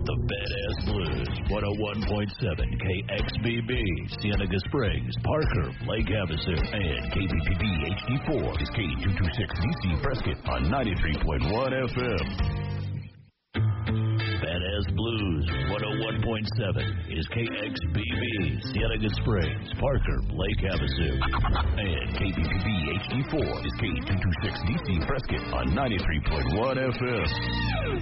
The Badass Blues, 101.7 KXBB, Cienega Springs, Parker, Lake Havasu, and KPPB HD4 is K226DC Prescott on 93.1 FM. Badass Blues, 101.7 is KXBB, Cienega Springs, Parker, Lake Havasu, and KPPB HD4 is K226DC Prescott on 93.1 FM.